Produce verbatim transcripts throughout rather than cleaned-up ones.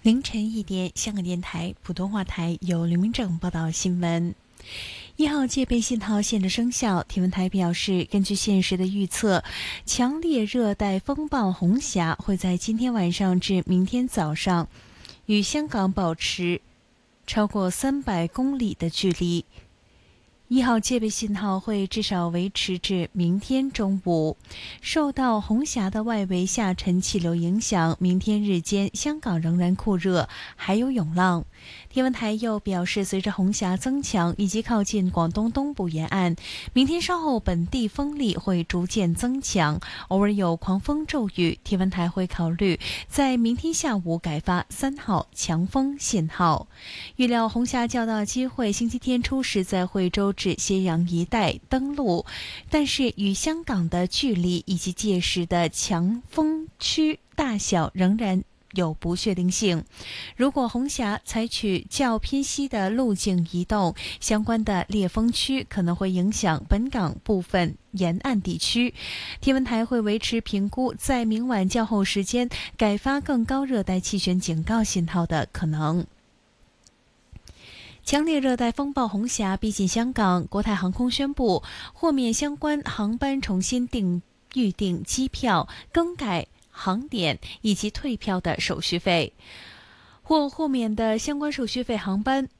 凌晨一点，香港电台普通话台由刘明正报道新闻。一号戒备信号现正生效，天文台表示，根据现时的预测，强烈热带风暴红霞会在今天晚上至明天早上与香港保持超过三百公里的距离。一号戒备信号会至少维持至明天中午。受到红霞的外围下沉气流影响，明天日间香港仍然酷热，还有涌浪。天文台又表示，随着红霞增强以及靠近广东东部沿岸，明天稍后本地风力会逐渐增强，偶尔有狂风骤雨。天文台会考虑在明天下午改发三号强风信号。预料红霞较大机会星期天初时在惠州至揭阳一带登陆，但是与香港的距离以及届时的强风区大小仍然有不确定性。如果红霞采取较偏西的路径移动，相关的烈风区可能会影响本港部分沿岸地区。天文台会维持评估，在明晚较后时间改发更高热带气旋警告信号的可能。强烈热带风暴红霞逼近香港，国泰航空宣布豁免相关航班重新订预订机票、更改航点以及退票的手续费。或豁免的相关手续费航班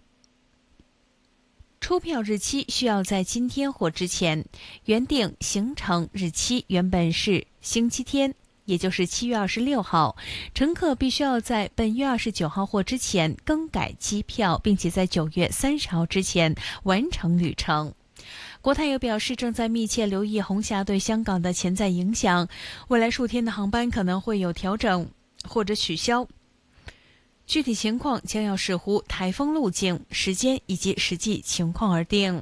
出票日期需要在今天或之前。原定行程日期原本是星期天，也就是七月二十六号，乘客必须要在本月二十九号或之前更改机票，并且在九月三十号之前完成旅程。国泰又表示，正在密切留意红霞对香港的潜在影响，未来数天的航班可能会有调整或者取消，具体情况将要视乎台风路径、时间以及实际情况而定。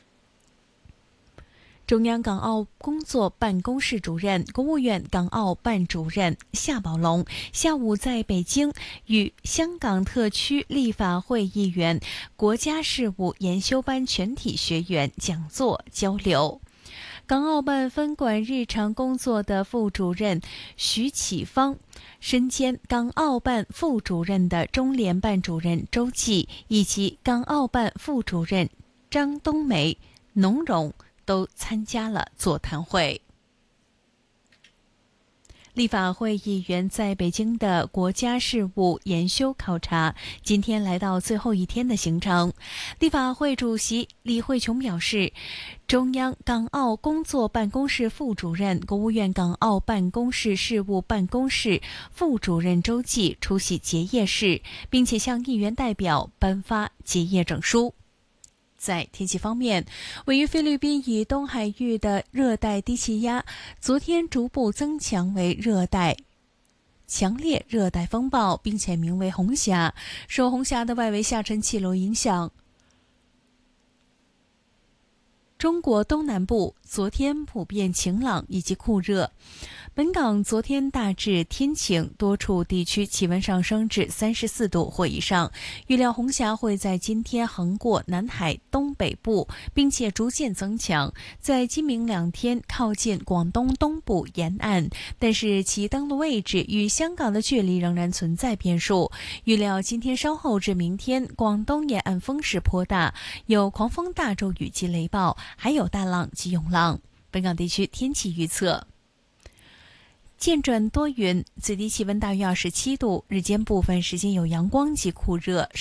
中央港澳工作办公室主任、国务院港澳办主任夏宝龙下午在北京与香港特区立法会议员、国家事务研修班全体学员讲座交流。港澳办分管日常工作的副主任徐启芳、身兼港澳办副主任的中联办主任周记以及港澳办副主任张冬梅、农荣都参加了座谈会。立法会议员在北京的国家事务研修考察今天来到最后一天的行程。立法会主席李慧琼表示，中央港澳工作办公室副主任、国务院港澳办公室事务办公室副主任周记出席结业式，并且向议员代表颁发结业证书。在天气方面，位于菲律宾以东海域的热带低气压昨天逐步增强为热带强烈热带风暴，并且名为红霞。受红霞的外围下沉气流影响，中国东南部昨天普遍晴朗以及酷热。本港昨天大致天晴，多处地区气温上升至三十四度或以上。预料红霞会在今天横过南海东北部，并且逐渐增强，在今明两天靠近广东东部沿岸，但是其登陆位置与香港的距离仍然存在变数。预料今天稍后至明天，广东沿岸风势颇大，有狂风大骤雨及雷暴，还有大浪及涌浪。本港地区天气预测：渐转多云，最低气温大约二十七度，日间部分时间有阳光及酷热。